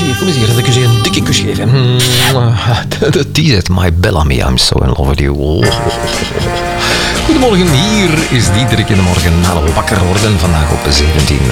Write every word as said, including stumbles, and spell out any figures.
hier, kom eens hier. Dat ik u een dikke kus geven. Die zegt, my Bellamy, I'm so in love with you. Oh. Goedemorgen, hier is Diederik in de morgen. Hallo, wakker worden vandaag op zeventien